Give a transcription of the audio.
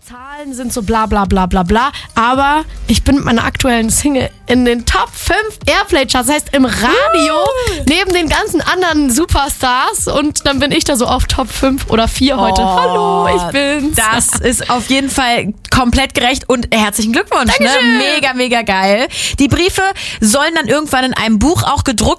Zahlen sind so bla bla bla bla bla, aber ich bin mit meiner aktuellen Single in den Top 5 Airplay-Charts, das heißt im Radio, neben den ganzen anderen Superstars, und dann bin ich da so auf Top 5 oder 4 heute. Hallo, ich bin's. Das ist auf jeden Fall komplett gerecht und herzlichen Glückwunsch. Ne? Mega, mega geil. Die Briefe sollen dann irgendwann in einem Buch auch gedruckt